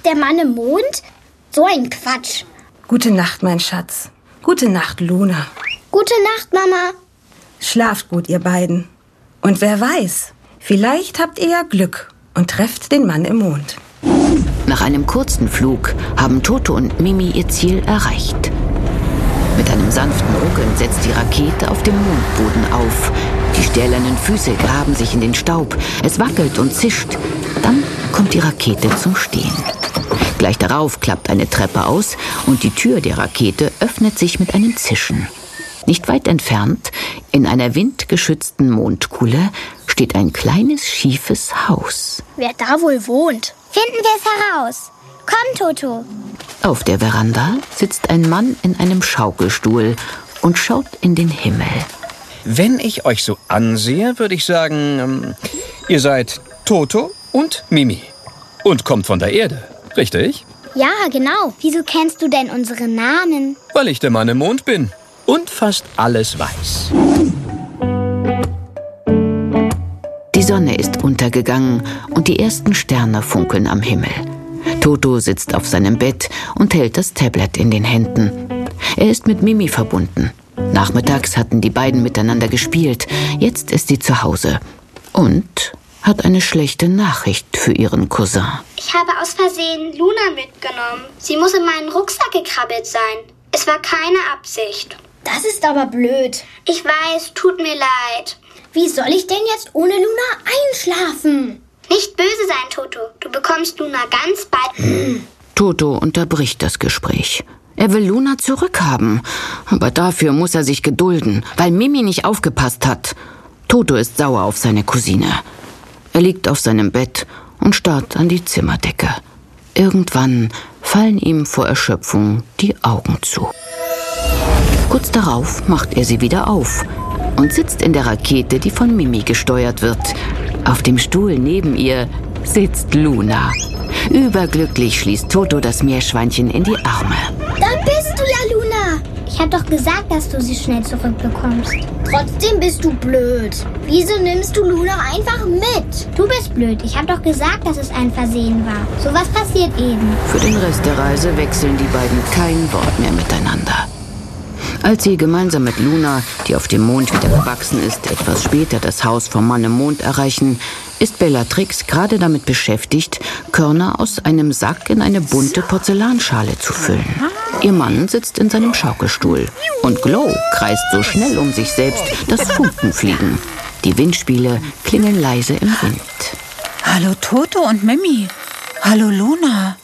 ist der Mann im Mond? So ein Quatsch. Gute Nacht, mein Schatz. Gute Nacht, Luna. Gute Nacht, Mama. Schlaft gut, ihr beiden. Und wer weiß, vielleicht habt ihr ja Glück und trefft den Mann im Mond. Nach einem kurzen Flug haben Toto und Mimi ihr Ziel erreicht. Mit einem sanften Ruckeln setzt die Rakete auf dem Mondboden auf. Die stählernen Füße graben sich in den Staub. Es wackelt und zischt. Dann kommt die Rakete zum Stehen. Gleich darauf klappt eine Treppe aus und die Tür der Rakete öffnet sich mit einem Zischen. Nicht weit entfernt, in einer windgeschützten Mondkuhle, steht ein kleines, schiefes Haus. Wer da wohl wohnt? Finden wir es heraus. Komm, Toto. Auf der Veranda sitzt ein Mann in einem Schaukelstuhl und schaut in den Himmel. Wenn ich euch so ansehe, würde ich sagen, ihr seid Toto und Mimi. Und kommt von der Erde, richtig? Ja, genau. Wieso kennst du denn unsere Namen? Weil ich der Mann im Mond bin und fast alles weiß. Die Sonne ist untergegangen und die ersten Sterne funkeln am Himmel. Toto sitzt auf seinem Bett und hält das Tablet in den Händen. Er ist mit Mimi verbunden. Nachmittags hatten die beiden miteinander gespielt. Jetzt ist sie zu Hause und hat eine schlechte Nachricht für ihren Cousin. Ich habe aus Versehen Luna mitgenommen. Sie muss in meinen Rucksack gekrabbelt sein. Es war keine Absicht. Das ist aber blöd. Ich weiß, tut mir leid. Wie soll ich denn jetzt ohne Luna einschlafen? Nicht böse sein, Toto. Du bekommst Luna ganz bald. Toto unterbricht das Gespräch. Er will Luna zurückhaben, aber dafür muss er sich gedulden, weil Mimi nicht aufgepasst hat. Toto ist sauer auf seine Cousine. Er liegt auf seinem Bett und starrt an die Zimmerdecke. Irgendwann fallen ihm vor Erschöpfung die Augen zu. Kurz darauf macht er sie wieder auf und sitzt in der Rakete, die von Mimi gesteuert wird. Auf dem Stuhl neben ihr sitzt Luna. Überglücklich schließt Toto das Meerschweinchen in die Arme. Da bist du ja, Luna. Ich habe doch gesagt, dass du sie schnell zurückbekommst. Trotzdem bist du blöd. Wieso nimmst du Luna einfach mit? Du bist blöd. Ich habe doch gesagt, dass es ein Versehen war. Sowas passiert eben. Für den Rest der Reise wechseln die beiden kein Wort mehr miteinander. Als sie gemeinsam mit Luna, die auf dem Mond wieder gewachsen ist, etwas später das Haus vom Mann im Mond erreichen, ist Bellatrix gerade damit beschäftigt, Körner aus einem Sack in eine bunte Porzellanschale zu füllen. Ihr Mann sitzt in seinem Schaukelstuhl und Glow kreist so schnell um sich selbst, dass Funken fliegen. Die Windspiele klingen leise im Wind. Hallo Toto und Mimi. Hallo Luna.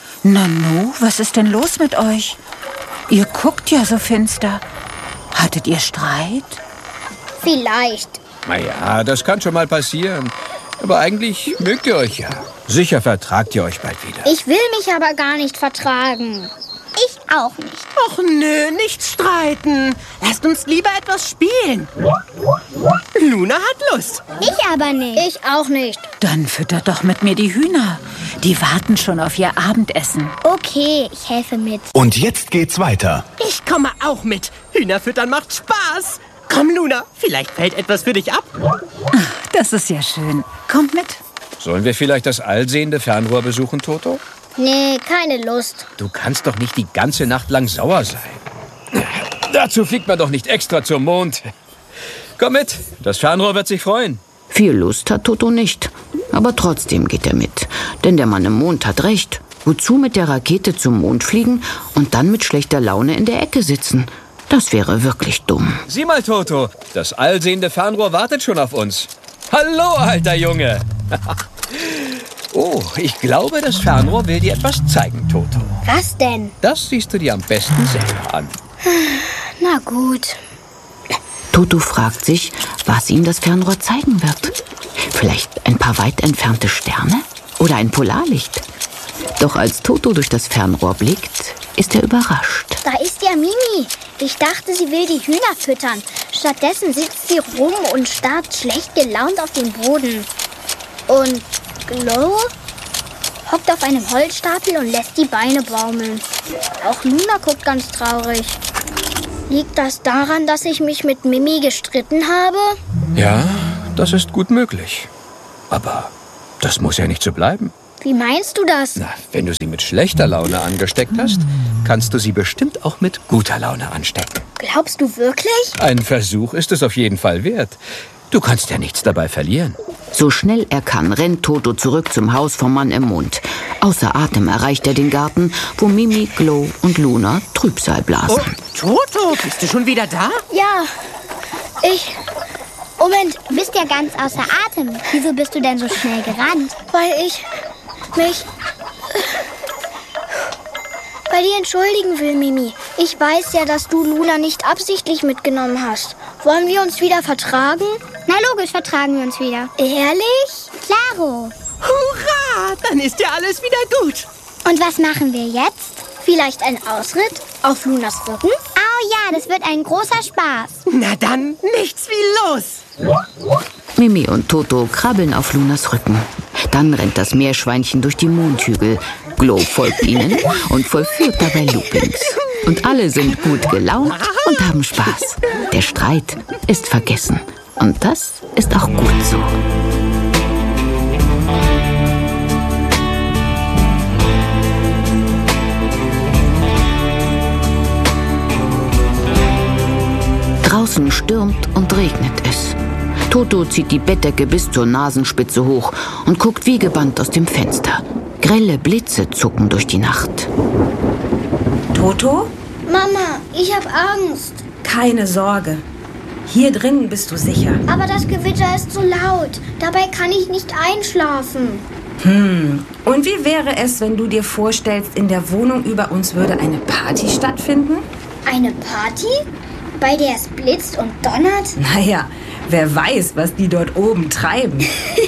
Nanu, was ist denn los mit euch? Ihr guckt ja so finster. Hattet ihr Streit? Vielleicht. Naja, das kann schon mal passieren. Aber eigentlich mögt ihr euch ja. Sicher vertragt ihr euch bald wieder. Ich will mich aber gar nicht vertragen. Ich auch nicht. Och nö, nicht streiten. Lasst uns lieber etwas spielen. Luna hat Lust. Ich aber nicht. Ich auch nicht. Dann füttert doch mit mir die Hühner. Die warten schon auf ihr Abendessen. Okay, ich helfe mit. Und jetzt geht's weiter. Ich komme auch mit. Hühnerfüttern macht Spaß. Komm, Luna, vielleicht fällt etwas für dich ab. Das ist ja schön. Kommt mit. Sollen wir vielleicht das allsehende Fernrohr besuchen, Toto? Nee, keine Lust. Du kannst doch nicht die ganze Nacht lang sauer sein. Dazu fliegt man doch nicht extra zum Mond. Komm mit, das Fernrohr wird sich freuen. Viel Lust hat Toto nicht, aber trotzdem geht er mit. Denn der Mann im Mond hat recht. Wozu mit der Rakete zum Mond fliegen und dann mit schlechter Laune in der Ecke sitzen? Das wäre wirklich dumm. Sieh mal, Toto, das allsehende Fernrohr wartet schon auf uns. Hallo, alter Junge. Oh, ich glaube, das Fernrohr will dir etwas zeigen, Toto. Was denn? Das siehst du dir am besten selber an. Na gut. Toto fragt sich, was ihm das Fernrohr zeigen wird. Vielleicht ein paar weit entfernte Sterne? Oder ein Polarlicht? Doch als Toto durch das Fernrohr blickt, ist er überrascht. Da ist ja Mimi. Ich dachte, sie will die Hühner füttern. Stattdessen sitzt sie rum und starrt schlecht gelaunt auf den Boden. Und Glow hockt auf einem Holzstapel und lässt die Beine baumeln. Auch Luna guckt ganz traurig. Liegt das daran, dass ich mich mit Mimi gestritten habe? Ja, das ist gut möglich. Aber das muss ja nicht so bleiben. Wie meinst du das? Na, wenn du sie mit schlechter Laune angesteckt hast, kannst du sie bestimmt auch mit guter Laune anstecken. Glaubst du wirklich? Ein Versuch ist es auf jeden Fall wert. Du kannst ja nichts dabei verlieren. So schnell er kann, rennt Toto zurück zum Haus vom Mann im Mond. Außer Atem erreicht er den Garten, wo Mimi, Glow und Luna Trübsal blasen. Oh, Toto, bist du schon wieder da? Ja, Moment, Du bist ja ganz außer Atem. Wieso bist du denn so schnell gerannt? weil ich mich bei dir entschuldigen will, Mimi. Ich weiß ja, dass du Luna nicht absichtlich mitgenommen hast. Wollen wir uns wieder vertragen? Na logisch, vertragen wir uns wieder. Ehrlich? Klaro. Hurra, dann ist ja alles wieder gut. Und was machen wir jetzt? Vielleicht ein Ausritt auf Lunas Rücken? Oh ja, das wird ein großer Spaß. Na dann, nichts wie los. Mimi und Toto krabbeln auf Lunas Rücken. Dann rennt das Meerschweinchen durch die Mondhügel. Glow folgt ihnen und vollführt dabei Loopings. Und alle sind gut gelaunt und haben Spaß. Der Streit ist vergessen. Und das ist auch gut so. Draußen stürmt und regnet es. Toto zieht die Bettdecke bis zur Nasenspitze hoch und guckt wie gebannt aus dem Fenster. Grelle Blitze zucken durch die Nacht. Toto? Mama, ich habe Angst. Keine Sorge. Hier drinnen bist du sicher. Aber das Gewitter ist so laut. Dabei kann ich nicht einschlafen. Und wie wäre es, wenn du dir vorstellst, in der Wohnung über uns würde eine Party stattfinden? Eine Party? Bei der es blitzt und donnert? Naja, wer weiß, was die dort oben treiben.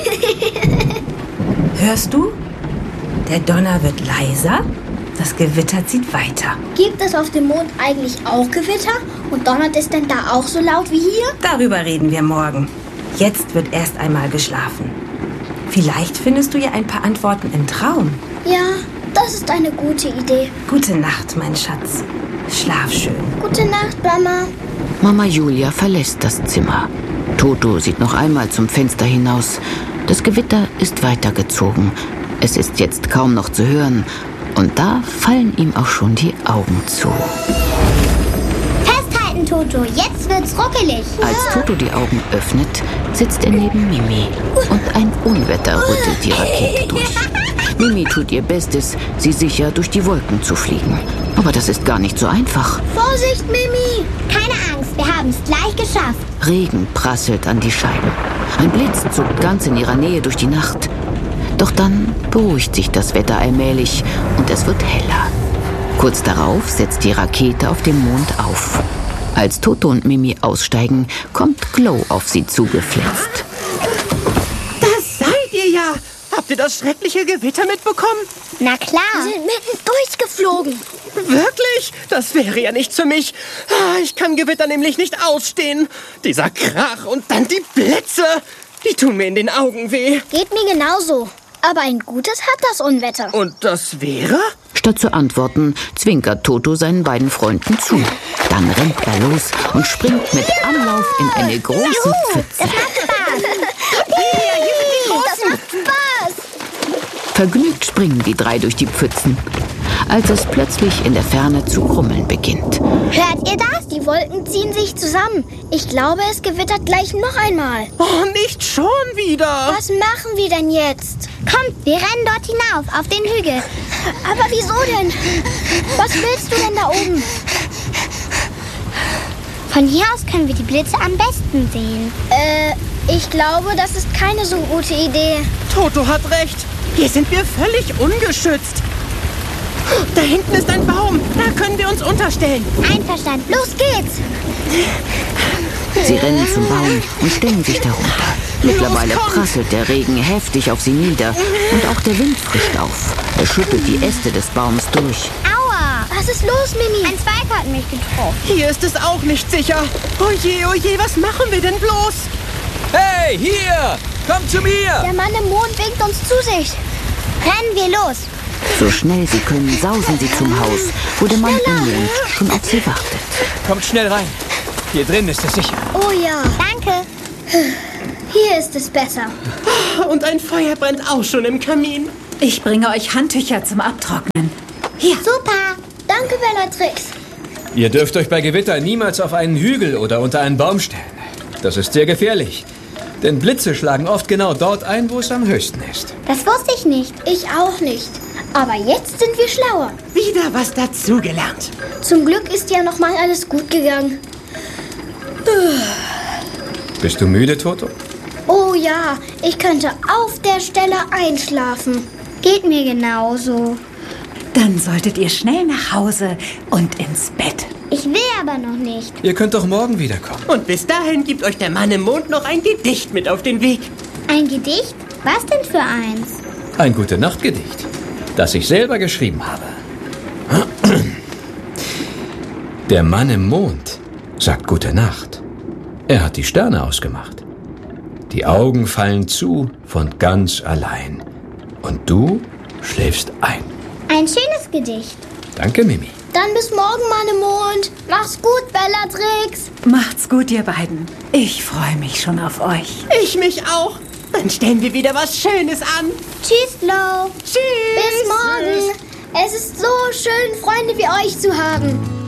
Hörst du? Der Donner wird leiser, das Gewitter zieht weiter. Gibt es auf dem Mond eigentlich auch Gewitter? Und donnert es denn da auch so laut wie hier? Darüber reden wir morgen. Jetzt wird erst einmal geschlafen. Vielleicht findest du ja ein paar Antworten im Traum. Ja, das ist eine gute Idee. Gute Nacht, mein Schatz. Schlaf schön. Gute Nacht, Mama. Mama Julia verlässt das Zimmer. Toto sieht noch einmal zum Fenster hinaus. Das Gewitter ist weitergezogen. Es ist jetzt kaum noch zu hören. Und da fallen ihm auch schon die Augen zu. Festhalten, Toto. Jetzt wird's ruckelig. Als Toto die Augen öffnet, sitzt er neben Mimi. Und ein Unwetter rüttelt die Rakete durch. Mimi tut ihr Bestes, sie sicher durch die Wolken zu fliegen. Aber das ist gar nicht so einfach. Vorsicht, Mimi! Keine Angst, wir haben's gleich geschafft. Regen prasselt an die Scheiben. Ein Blitz zuckt ganz in ihrer Nähe durch die Nacht. Doch dann beruhigt sich das Wetter allmählich und es wird heller. Kurz darauf setzt die Rakete auf dem Mond auf. Als Toto und Mimi aussteigen, kommt Glow auf sie zugeflitzt. Das seid ihr ja. Habt ihr das schreckliche Gewitter mitbekommen? Na klar. Wir sind mitten durchgeflogen. Wirklich? Das wäre ja nichts für mich. Ich kann Gewitter nämlich nicht ausstehen. Dieser Krach und dann die Blitze. Die tun mir in den Augen weh. Geht mir genauso. Aber ein Gutes hat das Unwetter. Und das wäre? Statt zu antworten, zwinkert Toto seinen beiden Freunden zu. Dann rennt er los und springt mit Anlauf in eine große Pfütze. Das macht Spaß. Vergnügt springen die drei durch die Pfützen, als es plötzlich in der Ferne zu grummeln beginnt. Hört ihr das? Die Wolken ziehen sich zusammen. Ich glaube, es gewittert gleich noch einmal. Oh, nicht schon wieder. Was machen wir denn jetzt? Kommt, wir rennen dort hinauf, auf den Hügel. Aber wieso denn? Was willst du denn da oben? Von hier aus können wir die Blitze am besten sehen. Ich glaube, das ist keine so gute Idee. Toto hat recht. Hier sind wir völlig ungeschützt. Da hinten ist ein Baum. Da können wir uns unterstellen. Einverstanden, los geht's. Sie rennen zum Baum und stellen sich darunter. Mittlerweile prasselt der Regen heftig auf sie nieder und auch der Wind frischt auf. Er schüttelt die Äste des Baums durch. Aua. Was ist los, Mimi? Ein Zweig hat mich getroffen. Hier ist es auch nicht sicher. Oje, was machen wir denn bloß? Hey, hier! Komm zu mir! Der Mann im Mond winkt uns zu sich. Rennen wir los. So schnell sie können, sausen sie zum Haus, wo der Mann im Mond schon auf sie wartet. Kommt schnell rein. Hier drin ist es sicher. Oh ja, Danke. hier ist es besser. Und ein Feuer brennt auch schon im Kamin. Ich bringe euch Handtücher zum Abtrocknen. Hier. Super. Danke, Bellatrix. Ihr dürft euch bei Gewitter niemals auf einen Hügel oder unter einen Baum stellen. Das ist sehr gefährlich. Denn Blitze schlagen oft genau dort ein, wo es am höchsten ist. Das wusste ich nicht. Ich auch nicht. Aber jetzt sind wir schlauer. Wieder was dazugelernt. Zum Glück ist ja noch mal alles gut gegangen. Bist du müde, Toto? Oh ja, ich könnte auf der Stelle einschlafen. Geht mir genauso. Dann solltet ihr schnell nach Hause und ins Bett. Ich will aber noch nicht. Ihr könnt doch morgen wiederkommen. Und bis dahin gibt euch der Mann im Mond noch ein Gedicht mit auf den Weg. Ein Gedicht? Was denn für eins? Ein Gute-Nacht-Gedicht, das ich selber geschrieben habe. Der Mann im Mond sagt Gute Nacht. Er hat die Sterne ausgemacht. Die Augen fallen zu von ganz allein. Und du schläfst ein. Ein schönes Gedicht. Danke, Mimi. Dann bis morgen, Mann im Mond. Mach's gut, Bellatrix. Macht's gut, ihr beiden. Ich freue mich schon auf euch. Ich mich auch. Dann stellen wir wieder was Schönes an. Tschüss, Flo. Tschüss. Bis morgen. Es ist so schön, Freunde wie euch zu haben.